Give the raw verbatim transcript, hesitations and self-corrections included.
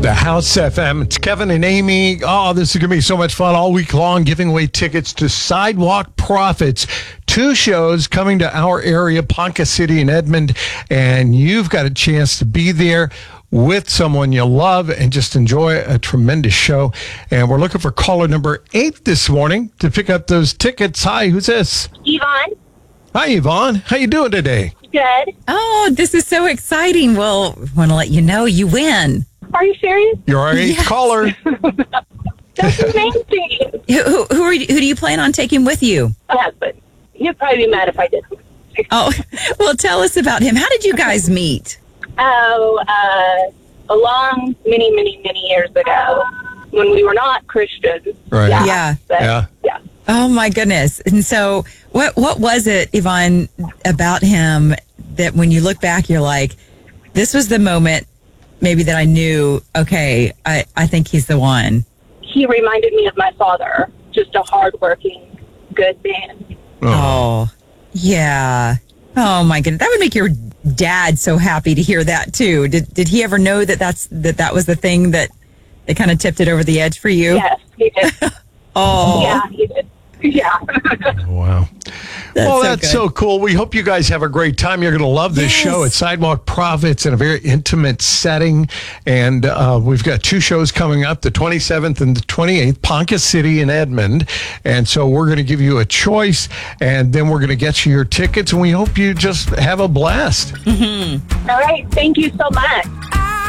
The House F M. It's Kevin and Amy. Oh, this is going to be so much fun all week long, giving away tickets to Sidewalk Prophets. Two shows coming to our area, Ponca City and Edmond, and you've got a chance to be there with someone you love and just enjoy a tremendous show. And we're looking for caller number eight this morning to pick up those tickets. Hi, who's this? Yvonne. Hi, Yvonne. How you doing today? Good. Oh, this is so exciting. Well, want to let you know you win. Are you serious? You're our eighth Yes. caller. That's amazing. Who, who, who, are you, who do you plan on taking with you? My husband. He'd probably be mad if I didn't. Oh, well, tell us about him. How did you guys meet? Oh, uh, a long, many, many, many years ago when we were not Christians. Right. Yeah. Yeah. But, Yeah. yeah. Oh, my goodness. And so what, what was it, Yvonne, about him that when you look back, you're like, this was the moment maybe that I knew, okay, I, I think he's the one. He reminded me of my father. Just a hardworking, good man. Oh, yeah. Oh, my goodness. That would make your dad so happy to hear that, too. Did did he ever know that that's, that, that was the thing that, that kind of tipped it over the edge for you? Yes, he did. Oh. Yeah, he did. Yeah. Wow. That's well, so that's good. so cool. We hope you guys have a great time. You're going to love this Yes. show at Sidewalk Prophets in a very intimate setting. And uh, we've got two shows coming up, the twenty-seventh and the twenty-eighth, Ponca City and Edmond. And so we're going to give you a choice, and then we're going to get you your tickets, and we hope you just have a blast. All right. Thank you so much.